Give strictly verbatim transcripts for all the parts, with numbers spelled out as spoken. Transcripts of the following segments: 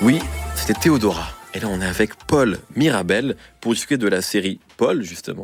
Oui, c'était Théodora. Et là, on est avec Paul Mirabel pour discuter de la série Paul, justement.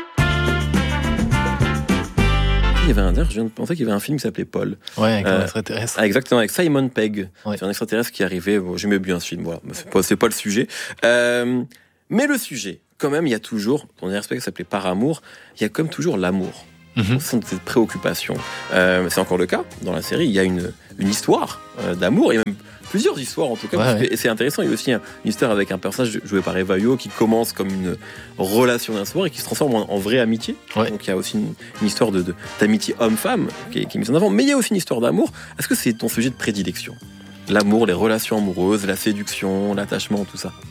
Il y avait un, je viens de penser qu'il y avait un film qui s'appelait Paul. Ouais, avec euh, un extraterrestre. Ah, exactement, avec Simon Pegg. Ouais. C'est un extraterrestre qui arrivait. Bon, j'aimais bien ce film, voilà. C'est pas, c'est pas le sujet. Euh, mais le sujet, quand même, il y a toujours, on a un aspect qui s'appelait Par amour, il y a comme toujours l'amour. Mm-hmm. Au sein de cette préoccupation. Euh, c'est encore le cas dans la série. Il y a une, une histoire euh, d'amour, et même plusieurs histoires en tout cas. Ouais, parce que, ouais. et c'est intéressant, il y a aussi un, une histoire avec un personnage joué par Eva Yo qui commence comme une relation d'un soir et qui se transforme en, en vraie amitié. Ouais. Donc il y a aussi une, une histoire de, de, d'amitié homme-femme qui est, qui est mise en avant. Mais il y a aussi une histoire d'amour. Est-ce que c'est ton sujet de prédilection ? L'amour, les relations amoureuses, la séduction, l'attachement, tout ça.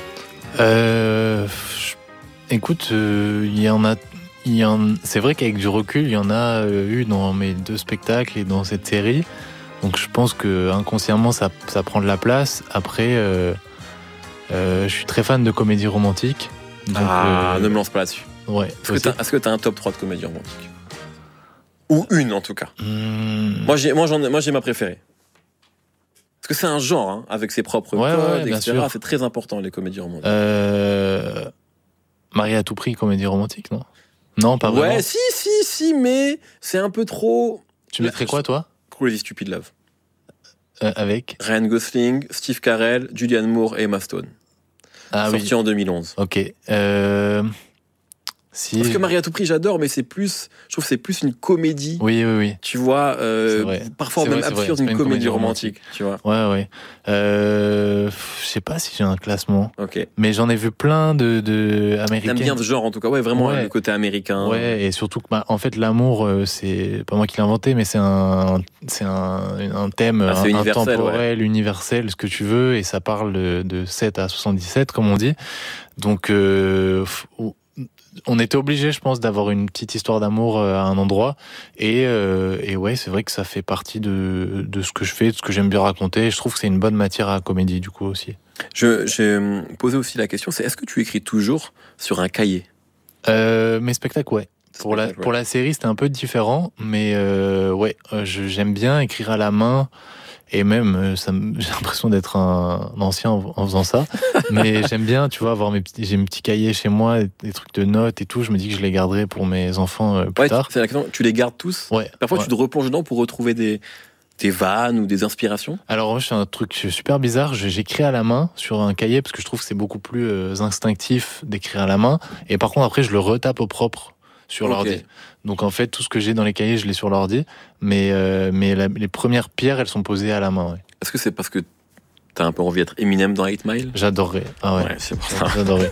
Euh, écoute, il euh, y en a. Y en, c'est vrai qu'avec du recul, il y en a euh, eu dans mes deux spectacles et dans cette série. Donc je pense que inconsciemment, ça, ça prend de la place. Après, euh, euh, je suis très fan de comédie romantique. Donc, ah, euh, ne me lance pas là-dessus. Ouais. Est-ce que t'as, est-ce que t'as un top trois de comédie romantique ? Ou une en tout cas. Mmh. Moi, j'ai, moi, j'en, moi, j'ai ma préférée. Parce que c'est un genre, hein, avec ses propres Ouais, codes, ouais, et cetera. sûr. C'est très important, les comédies romantiques. Euh... Marié à tout prix, comédie romantique, non ? Non, pas vraiment. Ouais, si, si, si, mais c'est un peu trop... Tu mettrais quoi, toi ? Crazy Stupid Love. euh, Avec Ryan Gosling, Steve Carell, Julianne Moore et Emma Stone. Ah Sorti oui. en deux mille onze. Ok. Euh... Si... Parce que Marie à tout prix, j'adore, mais c'est plus... Je trouve que c'est plus une comédie. Oui, oui, oui. Tu vois, euh, C'est vrai. parfois C'est même vrai, c'est absurde, vrai. une C'est pas comédie, une comédie romantique, tu vois. Ouais, ouais. Euh... Je sais pas si j'ai un classement. Ok. Mais j'en ai vu plein de, de américaines. T'aimes bien ce genre, en tout cas. Ouais, vraiment, Ouais. le côté américain. Ouais, et surtout que, bah, en fait, l'amour, euh, c'est pas moi qui l'ai inventé, mais c'est un, c'est un, un thème Ah, c'est un- universel, intemporel, universel, ce que tu veux, et ça parle de, de sept à soixante-dix-sept, comme on dit. Donc, euh, f- on était obligé, je pense, d'avoir une petite histoire d'amour à un endroit. Et, euh, et ouais, c'est vrai que ça fait partie de, de ce que je fais, de ce que j'aime bien raconter. Et je trouve que c'est une bonne matière à comédie, du coup, aussi. Je, j'ai posé aussi la question, c'est est-ce que tu écris toujours sur un cahier ? Euh, mes spectacles, ouais. Pour la, Spectacle, ouais. pour la série, c'était un peu différent, mais euh, ouais, euh, je, j'aime bien écrire à la main. Et même, euh, ça me, j'ai l'impression d'être un, un ancien en, en faisant ça. Mais j'aime bien, tu vois, avoir mes petits, j'ai mes petits cahiers chez moi, des trucs de notes et tout. Je me dis que je les garderai pour mes enfants euh, plus Ouais, tard. c'est la question. Tu les gardes tous ? Ouais. Parfois, ouais. tu te replonges dedans pour retrouver des, des vannes ou des inspirations ? Alors, moi, je fais un truc super bizarre. Je- J'écris à la main sur un cahier parce que je trouve que c'est beaucoup plus euh, instinctif d'écrire à la main. Et par contre, après, je le retape au propre sur Ok. l'ordi. Donc, en fait, tout ce que j'ai dans les cahiers, je l'ai sur l'ordi. Mais, euh, mais la- les premières pierres, elles sont posées à la main. Ouais. Est-ce que c'est parce que t'as un peu envie d'être Eminem dans eight mile ? J'adorerais. Ah ouais. Ouais, c'est pour ça. J'adorerais.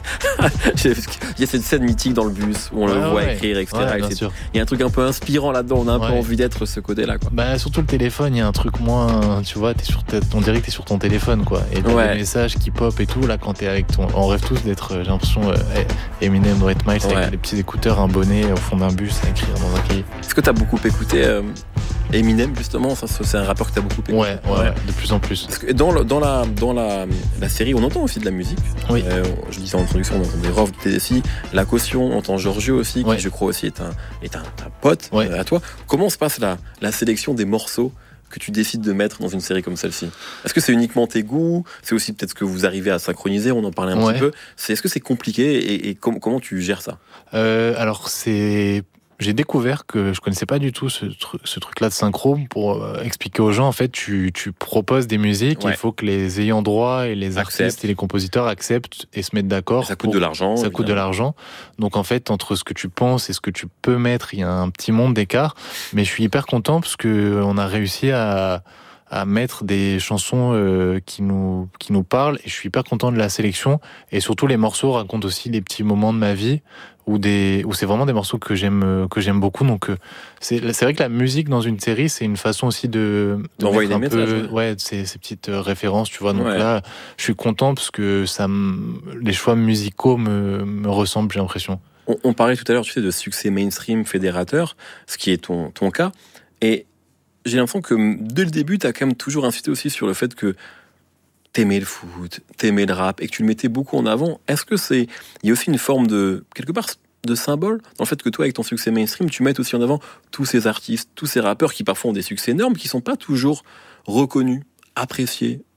Il y a cette scène mythique dans le bus où on Ouais, le voit ouais. écrire, et cetera. Ouais, Et bien c'est- sûr. Il y a un truc un peu inspirant là-dedans. On a un Ouais. peu envie d'être ce côté-là, quoi. Bah, surtout le téléphone, il y a un truc moins, tu vois, t'es sur ta, on dirait que t'es sur ton téléphone, quoi. Et t'as Ouais. des messages qui pop et tout, là, quand t'es avec ton, on rêve tous d'être, euh, j'ai l'impression, euh, Eminem ou eight mile, Ouais. avec des petits écouteurs, un bonnet au fond d'un bus, à écrire dans un cahier. Est-ce que t'as beaucoup écouté euh, Eminem, justement ? Ça, c'est un rappeur que t'as beaucoup écouté. Ouais, ouais, ouais, de plus en plus. Parce que dans, le- dans, la, dans la, la série, on entend aussi de la musique. Oui. Euh, je disais en introduction, on entend des Rof, des T D C, La Caution, on entend Giorgio aussi, qui Ouais. je crois aussi est un, est un, un pote Ouais. euh, à toi. Comment se passe la, la sélection des morceaux que tu décides de mettre dans une série comme celle-ci ? Est-ce que c'est uniquement tes goûts ? C'est aussi peut-être ce que vous arrivez à synchroniser, on en parlait un Ouais. petit peu. C'est, est-ce que c'est compliqué et, et com- comment tu gères ça ? Euh, alors c'est, j'ai découvert que je connaissais pas du tout ce, tru- ce truc-là de synchro. Pour euh, expliquer aux gens, en fait, tu, tu proposes des musiques, Ouais. il faut que les ayants droit et les Acceptent. artistes et les compositeurs acceptent et se mettent d'accord. Ça coûte pour- de l'argent. Ça coûte de évidemment. l'argent. Donc en fait, entre ce que tu penses et ce que tu peux mettre, il y a un petit monde d'écart. Mais je suis hyper content parce que on a réussi à à mettre des chansons euh, qui nous qui nous parlent et je suis hyper content de la sélection et surtout les morceaux racontent aussi des petits moments de ma vie ou des où c'est vraiment des morceaux que j'aime que j'aime beaucoup. Donc euh, c'est c'est vrai que la musique dans une série, c'est une façon aussi de, de D'envoyer mettre des un messages, peu, ouais, ces, ces petites références, tu vois. Donc Ouais. là, je suis content parce que ça me, les choix musicaux me, me ressemblent, j'ai l'impression. On, on parlait tout à l'heure, tu sais, de succès mainstream fédérateur, ce qui est ton, ton cas. Et j'ai l'impression que dès le début, tu as quand même toujours insisté aussi sur le fait que t'aimais le foot, t'aimais le rap et que tu le mettais beaucoup en avant. Est-ce que c'est, il y a aussi une forme de, quelque part, de symbole dans le fait que toi, avec ton succès mainstream, tu mettes aussi en avant tous ces artistes, tous ces rappeurs qui parfois ont des succès énormes, qui sont pas toujours reconnus, appréciés,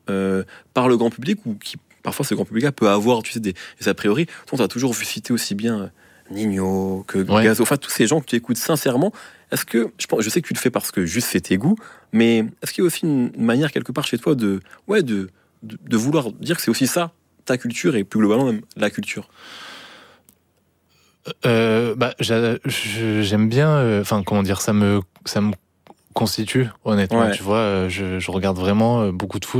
euh, par le grand public ou qui parfois ce grand public peut avoir, tu sais, des, des a priori. On t'a toujours vu citer aussi bien Nino que Ouais. Gazo, enfin tous ces gens que tu écoutes sincèrement. Est-ce que je pense, je sais que tu le fais parce que juste c'est tes goûts, mais est-ce qu'il y a aussi une manière quelque part chez toi de, ouais, de, de, de vouloir dire que c'est aussi ça ta culture et plus globalement même la culture? Euh, bah, j'a- je- j'aime bien. Enfin, comment dire, ça me, ça me constitue honnêtement. Ouais. Tu vois, euh, je, je regarde vraiment euh, beaucoup de foot.